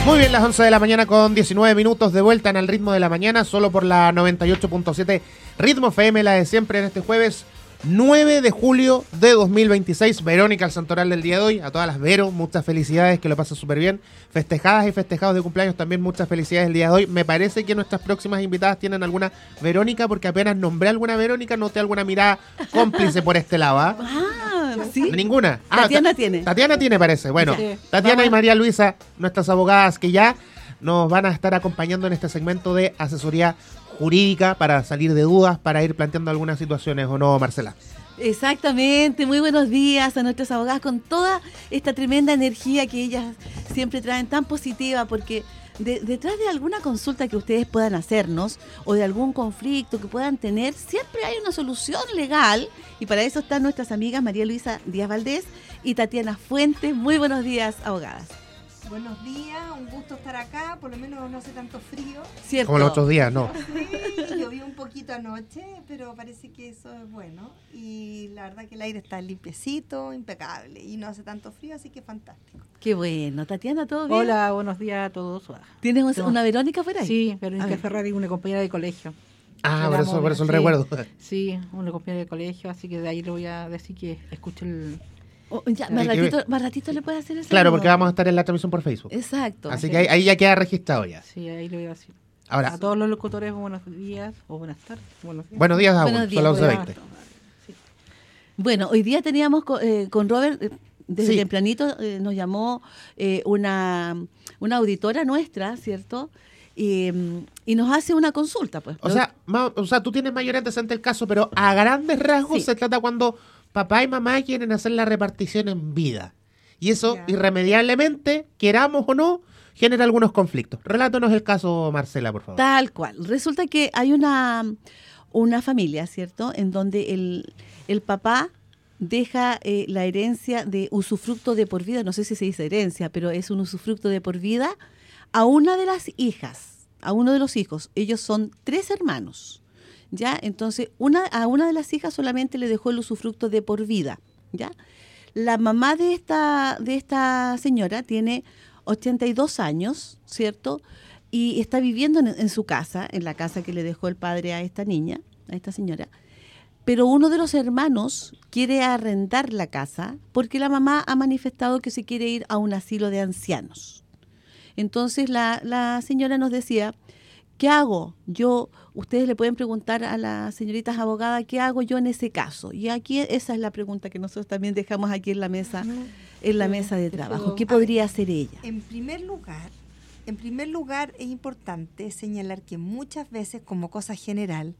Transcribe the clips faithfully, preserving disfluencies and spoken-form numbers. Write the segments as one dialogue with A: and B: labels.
A: Muy bien, las once de la mañana con diecinueve minutos de vuelta en el ritmo de la mañana, solo por la noventa y ocho punto siete Ritmo F M, la de siempre, en este jueves nueve de julio de dos mil veintiséis. Verónica, el santoral del día de hoy. A todas las Vero, muchas felicidades, que lo pasen súper bien. Festejadas y festejados de cumpleaños también, muchas felicidades el día de hoy. Me parece que nuestras próximas invitadas tienen alguna Verónica, porque apenas nombré alguna Verónica, noté alguna mirada cómplice por este lado, ¿ah?
B: Ah, ¿sí?
A: Ninguna. Ah,
B: Tatiana
A: ta-
B: tiene.
A: Tatiana tiene, parece. Bueno,
B: Sí.
A: Tatiana
B: Vamos.
A: y María Luisa, nuestras abogadas que ya nos van a estar acompañando en este segmento de asesoría jurídica para salir de dudas, para ir planteando algunas situaciones, ¿o no, Marcela?
B: Exactamente, muy buenos días a nuestras abogadas con toda esta tremenda energía que ellas siempre traen tan positiva, porque de- detrás de alguna consulta que ustedes puedan hacernos o de algún conflicto que puedan tener, siempre hay una solución legal, y para eso están nuestras amigas María Luisa Díaz Valdés y Tatiana Fuentes. Muy buenos días, abogadas.
C: Buenos días, un gusto estar acá, por lo menos no hace tanto frío.
B: ¿Cierto?
A: Como los otros días, no.
C: Sí, llovió un poquito anoche, pero parece que eso es bueno. Y la verdad que el aire está limpiecito, impecable, y no hace tanto frío, así que fantástico.
B: Qué bueno. Tatiana, ¿todo bien?
D: Hola, buenos días a todos.
B: ¿Tienes un-
D: No.
B: una Verónica por ahí?
D: Sí,
B: A
D: Verónica
B: ver.
D: Ferrari, una compañera de colegio.
A: Ah, por
D: Éramos,
A: eso, por eso el
D: sí.
A: recuerdo.
D: Sí, una compañera de colegio, así que de ahí le voy a decir que escuche el...
B: Oh, ya, más,
A: Hay que
B: ratito,
A: ver.
B: más ratito le puede hacer el
A: Claro,
B: saludo.
A: porque vamos a estar en la transmisión por Facebook.
B: Exacto.
A: Así que ahí, ahí ya queda registrado ya.
D: Sí, ahí le voy a decir.
A: Ahora,
D: A todos los locutores, buenos días o buenas tardes. Buenos días.
A: buenos días aún,
B: Buenos
A: son
B: días,
A: las once
D: Buenas-
A: veinte.
D: Sí.
B: Bueno, hoy día teníamos co- eh, con Robert, eh, desde
A: Sí.
B: tempranito eh, nos llamó eh, una, una auditora nuestra, ¿cierto? Y, mm, y nos hace una consulta, pues.
A: O sea, ma- o sea, tú tienes mayor antecedente del caso, pero a grandes rasgos
B: Sí.
A: se trata cuando papá y mamá quieren hacer la repartición en vida. Y eso,
C: Ya.
A: irremediablemente, queramos o no, genera algunos conflictos. Relátanos el caso, Marcela, por favor.
B: Tal cual. Resulta que hay una, una familia, ¿cierto? En donde el, el papá deja eh, la herencia de usufructo de por vida, no sé si se dice herencia, pero es un usufructo de por vida, a una de las hijas, a uno de los hijos. Ellos son tres hermanos, ¿ya? Entonces, una, a una de las hijas solamente le dejó el usufructo de por vida, ¿ya? La mamá de esta, de esta señora tiene ochenta y dos años, ¿cierto? Y está viviendo en, en su casa, en la casa que le dejó el padre a esta niña, a esta señora. Pero uno de los hermanos quiere arrendar la casa porque la mamá ha manifestado que se quiere ir a un asilo de ancianos. Entonces la, la señora nos decía, ¿qué hago? Yo, ustedes le pueden preguntar a las señoritas abogadas, ¿qué hago yo en ese caso? Y aquí esa es la pregunta que nosotros también dejamos aquí en la mesa, en la
D: Sí,
B: mesa de
D: eso-
B: trabajo. ¿Qué podría hacer ella?
C: En primer lugar, en primer lugar es importante señalar que muchas veces, como cosa general,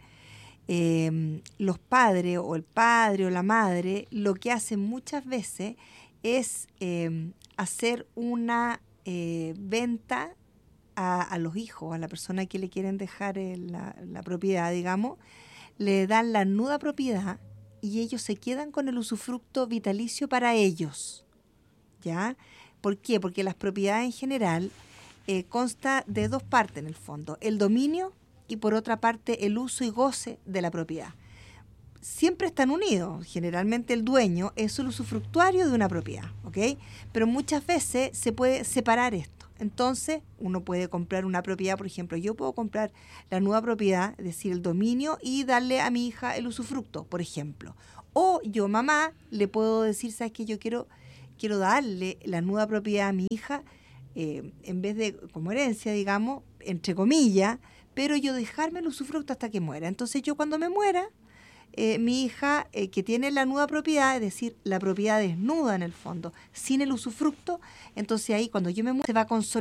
C: eh, los padres o el padre o la madre lo que hacen muchas veces es eh, hacer una eh, venta a, a los hijos, a la persona que le quieren dejar eh, la, la propiedad, digamos, le dan la nuda propiedad y ellos se quedan con el usufructo vitalicio para ellos, ¿ya? ¿Por qué? Porque las propiedades en general eh, consta de dos partes en el fondo, el dominio y por otra parte el uso y goce de la propiedad. Siempre están unidos, generalmente el dueño es el usufructuario de una propiedad, ¿ok? Pero muchas veces se puede separar esto. Entonces, uno puede comprar una propiedad, por ejemplo, yo puedo comprar la nueva propiedad, es decir, el dominio, y darle a mi hija el usufructo, por ejemplo. O yo, mamá, le puedo decir, ¿sabes qué? Yo quiero, quiero darle la nueva propiedad a mi hija, eh, en vez de como herencia, digamos, entre comillas, pero yo dejarme el usufructo hasta que muera. Entonces, yo cuando me muera, eh, mi hija, eh, que tiene la nuda propiedad, es decir, la propiedad desnuda en el fondo, sin el usufructo, entonces ahí cuando yo me muera se va a consolidar